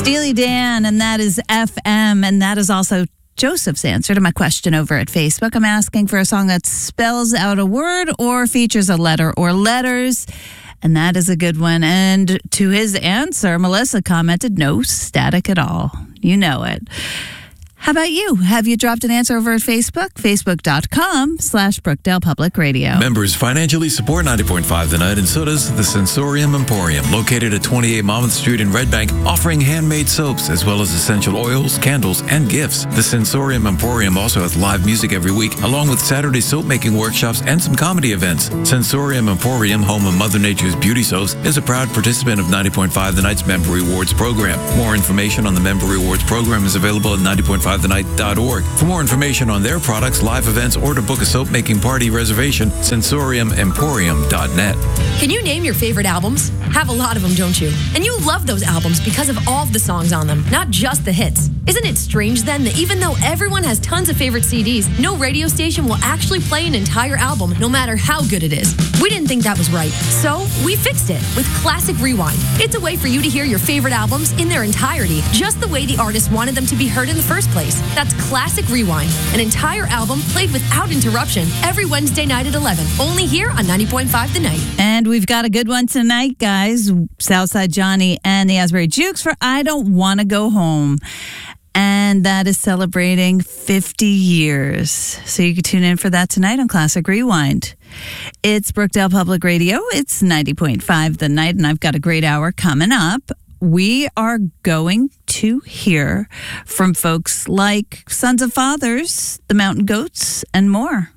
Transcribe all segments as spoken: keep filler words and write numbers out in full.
Steely Dan, and that is F M, and that is also Joseph's answer to my question over at Facebook. I'm asking for a song that spells out a word or features a letter or letters, and that is a good one. And to his answer, Melissa commented, no static at all. You know it. How about you? Have you dropped an answer over at Facebook? Facebook.com slash Brookdale Public Radio. Members financially support ninety point five The Night, and so does the Sensorium Emporium, located at twenty-eight Monmouth Street in Red Bank, offering handmade soaps as well as essential oils, candles, and gifts. The Sensorium Emporium also has live music every week, along with Saturday soap-making workshops and some comedy events. Sensorium Emporium, home of Mother Nature's beauty soaps, is a proud participant of ninety point five The Night's Member Rewards program. More information on the Member Rewards program is available at ninety point five the night dot org. For more information on their products, live events, or to book a soap-making party reservation, sensorium emporium dot net. Can you name your favorite albums? Have a lot of them, don't you? And you love those albums because of all of the songs on them, not just the hits. Isn't it strange then that even though everyone has tons of favorite C Ds, no radio station will actually play an entire album no matter how good it is? We didn't think that was right, so we fixed it with Classic Rewind. It's a way for you to hear your favorite albums in their entirety, just the way the artist wanted them to be heard in the first place. That's Classic Rewind, an entire album played without interruption every Wednesday night at eleven, only here on ninety point five The Night. And we've got a good one tonight, guys. Southside Johnny and the Asbury Jukes for I Don't Want to Go Home. And that is celebrating fifty years. So you can tune in for that tonight on Classic Rewind. It's Brookdale Public Radio. It's ninety point five The Night, and I've got a great hour coming up. We are going to hear from folks like Sons of Fathers, the Mountain Goats, and more.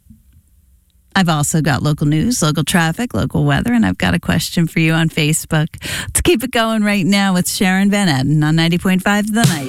I've also got local news, local traffic, local weather, and I've got a question for you on Facebook. Let's keep it going right now with Sharon Van Etten on ninety point five The Night.